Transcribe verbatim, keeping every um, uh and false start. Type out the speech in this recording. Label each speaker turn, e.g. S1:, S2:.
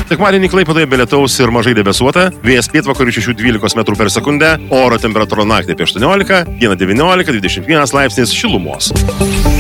S1: Sekmadienį Klaipėdoje be lietaus ir mažai debesuota, vėjas pietvakarių šešių dvylikos metrų per sekundę, oro temperatūra naktį apie aštuoniolika, dieną devyniolika dvidešimt vienas laipsnis šilumos.